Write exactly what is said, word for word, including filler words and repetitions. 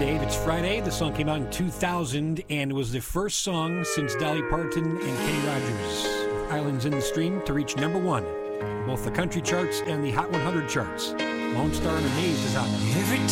Dave. It's Friday. The song came out in two thousand and was the first song since Dolly Parton and Kenny Rogers, Islands in the Stream, to reach number one in both the country charts and the Hot one hundred charts. Lone Star and Amaze is out. Every